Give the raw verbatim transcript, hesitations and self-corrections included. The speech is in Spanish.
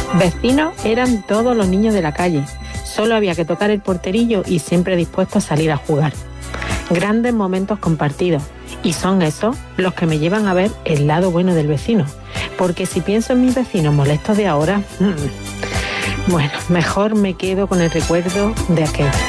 Vecinos eran todos los niños de la calle. Solo había que tocar el porterillo y siempre dispuestos a salir a jugar. Grandes momentos compartidos. Y son esos los que me llevan a ver el lado bueno del vecino. Porque si pienso en mis vecinos molestos de ahora, mmm, bueno, mejor me quedo con el recuerdo de aquel.